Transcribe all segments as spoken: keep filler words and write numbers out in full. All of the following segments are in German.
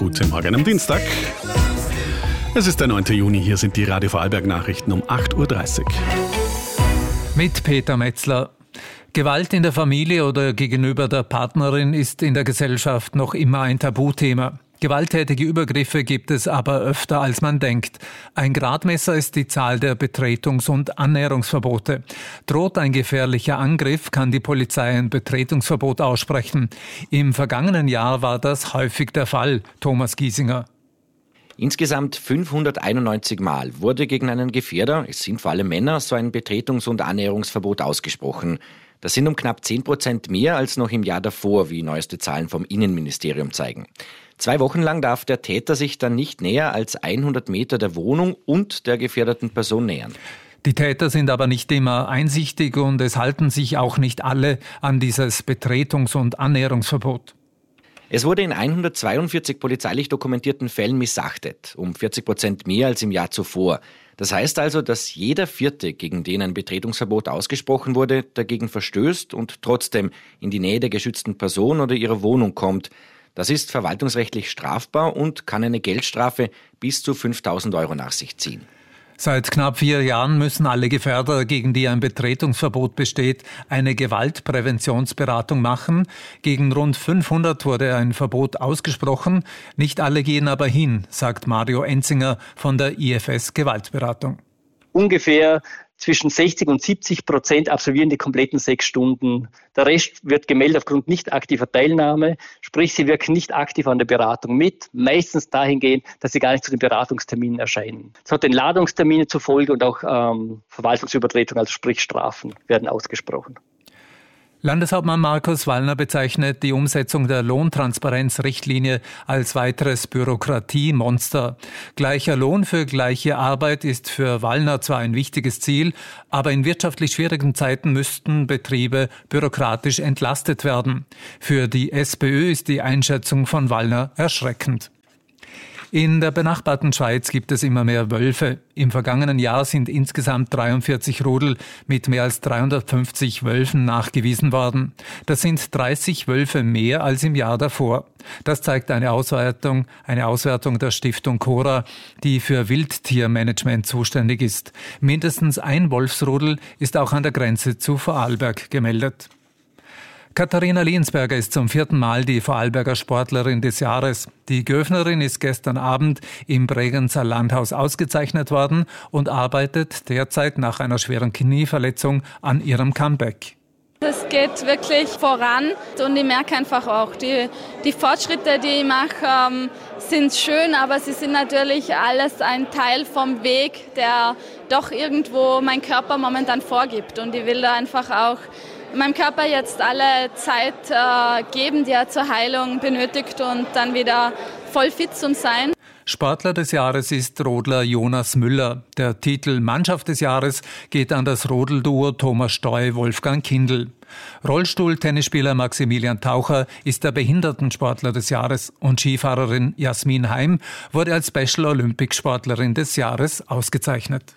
Guten Morgen am Dienstag. Es ist der neunte Juni, hier sind die Radio Vorarlberg-Nachrichten um acht Uhr dreißig. Mit Peter Metzler. Gewalt in der Familie oder gegenüber der Partnerin ist in der Gesellschaft noch immer ein Tabuthema. Gewalttätige Übergriffe gibt es aber öfter, als man denkt. Ein Gradmesser ist die Zahl der Betretungs- und Annäherungsverbote. Droht ein gefährlicher Angriff, kann die Polizei ein Betretungsverbot aussprechen. Im vergangenen Jahr war das häufig der Fall. Thomas Giesinger. Insgesamt fünfhunderteinundneunzig Mal wurde gegen einen Gefährder, es sind vor allem Männer, so ein Betretungs- und Annäherungsverbot ausgesprochen. Das sind um knapp zehn Prozent mehr als noch im Jahr davor, wie neueste Zahlen vom Innenministerium zeigen. Zwei Wochen lang darf der Täter sich dann nicht näher als hundert Meter der Wohnung und der gefährdeten Person nähern. Die Täter sind aber nicht immer einsichtig und es halten sich auch nicht alle an dieses Betretungs- und Annäherungsverbot. Es wurde in hundertzweiundvierzig polizeilich dokumentierten Fällen missachtet, um vierzig Prozent mehr als im Jahr zuvor. Das heißt also, dass jeder Vierte, gegen den ein Betretungsverbot ausgesprochen wurde, dagegen verstößt und trotzdem in die Nähe der geschützten Person oder ihrer Wohnung kommt. Das ist verwaltungsrechtlich strafbar und kann eine Geldstrafe bis zu fünftausend Euro nach sich ziehen. Seit knapp vier Jahren müssen alle Gefährder, gegen die ein Betretungsverbot besteht, eine Gewaltpräventionsberatung machen. Gegen rund fünfhundert wurde ein Verbot ausgesprochen. Nicht alle gehen aber hin, sagt Mario Enzinger von der I F S Gewaltberatung. Ungefähr zwischen sechzig und siebzig Prozent absolvieren die kompletten sechs Stunden. Der Rest wird gemeldet aufgrund nicht aktiver Teilnahme, sprich sie wirken nicht aktiv an der Beratung mit, meistens dahingehend, dass sie gar nicht zu den Beratungsterminen erscheinen. Das hat den Ladungstermine zur Folge und auch ähm, Verwaltungsübertretungen, also sprich Strafen, werden ausgesprochen. Landeshauptmann Markus Wallner bezeichnet die Umsetzung der Lohntransparenzrichtlinie als weiteres Bürokratiemonster. Gleicher Lohn für gleiche Arbeit ist für Wallner zwar ein wichtiges Ziel, aber in wirtschaftlich schwierigen Zeiten müssten Betriebe bürokratisch entlastet werden. Für die SPÖ ist die Einschätzung von Wallner erschreckend. In der benachbarten Schweiz gibt es immer mehr Wölfe. Im vergangenen Jahr sind insgesamt dreiundvierzig Rudel mit mehr als dreihundertfünfzig Wölfen nachgewiesen worden. Das sind dreißig Wölfe mehr als im Jahr davor. Das zeigt eine Auswertung, eine Auswertung der Stiftung Cora, die für Wildtiermanagement zuständig ist. Mindestens ein Wolfsrudel ist auch an der Grenze zu Vorarlberg gemeldet. Katharina Liensberger ist zum vierten Mal die Vorarlberger Sportlerin des Jahres. Die Göfnerin ist gestern Abend im Bregenzer Landhaus ausgezeichnet worden und arbeitet derzeit nach einer schweren Knieverletzung an ihrem Comeback. Es geht wirklich voran und ich merke einfach auch, die, die Fortschritte, die ich mache, ähm, sind schön, aber sie sind natürlich alles ein Teil vom Weg, der doch irgendwo mein Körper momentan vorgibt. Und ich will da einfach auch meinem Körper jetzt alle Zeit äh, geben, die er zur Heilung benötigt und dann wieder voll fit zu sein. Sportler des Jahres ist Rodler Jonas Müller. Der Titel Mannschaft des Jahres geht an das Rodelduo Thomas Steu-Wolfgang Kindl. Rollstuhl-Tennisspieler Maximilian Taucher ist der Behindertensportler des Jahres und Skifahrerin Jasmin Heim wurde als Special Olympic Sportlerin des Jahres ausgezeichnet.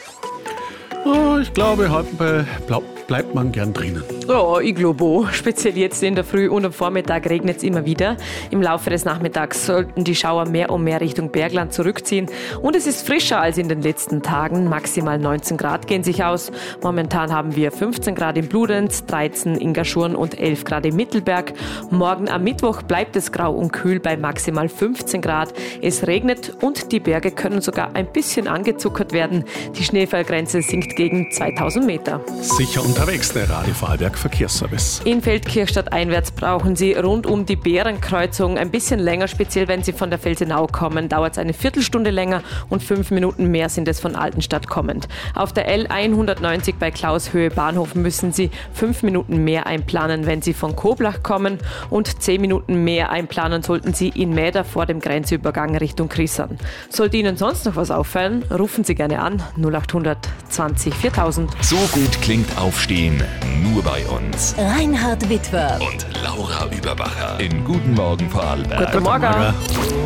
Oh, ich glaube, heute bleibt man gern drinnen. Ja, ich glaube auch. Speziell jetzt in der Früh und am Vormittag regnet es immer wieder. Im Laufe des Nachmittags sollten die Schauer mehr und mehr Richtung Bergland zurückziehen. Und es ist frischer als in den letzten Tagen. Maximal neunzehn Grad gehen sich aus. Momentan haben wir fünfzehn Grad in Bludenz, dreizehn in Gaschurn und elf Grad im Mittelberg. Morgen am Mittwoch bleibt es grau und kühl bei maximal fünfzehn Grad. Es regnet und die Berge können sogar ein bisschen angezuckert werden. Die Schneefallgrenze sinkt gegen zweitausend Meter. Sicher unterwegs, der Radio Vorarlberg Verkehrsservice. In Feldkirchstadt einwärts brauchen Sie rund um die Bärenkreuzung ein bisschen länger, speziell wenn Sie von der Felsenau kommen, dauert es eine Viertelstunde länger und fünf Minuten mehr sind es von Altenstadt kommend. Auf der L hundertneunzig bei Klaushöhe Bahnhof müssen Sie fünf Minuten mehr einplanen, wenn Sie von Koblach kommen und zehn Minuten mehr einplanen sollten Sie in Mäder vor dem Grenzübergang Richtung Krissern. Sollte Ihnen sonst noch was auffallen, rufen Sie gerne an null acht zwanzig viertausend. So gut klingt Aufstehen nur bei uns. Reinhard Witwer und Laura Überbacher in Guten Morgen Vorarlberg. Guten Morgen.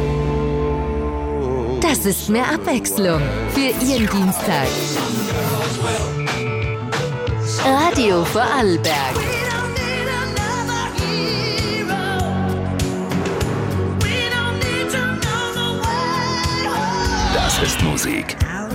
Das ist mehr Abwechslung für Ihren Dienstag. Radio Vorarlberg. We don't need to Festmusik.